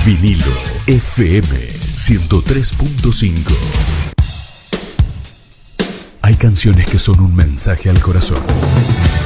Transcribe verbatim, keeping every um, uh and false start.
Vinilo F M ciento tres punto cinco. Hay canciones que son un mensaje al corazón.